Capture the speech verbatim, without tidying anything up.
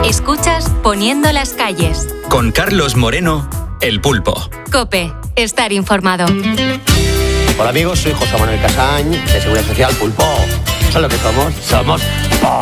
Escuchas Poniendo las calles. Con Carlos Moreno, El Pulpo. COPE. Estar informado. Hola amigos, soy José Manuel Casañ, de Seguridad Social Pulpo. ¿Sabes lo que somos? Somos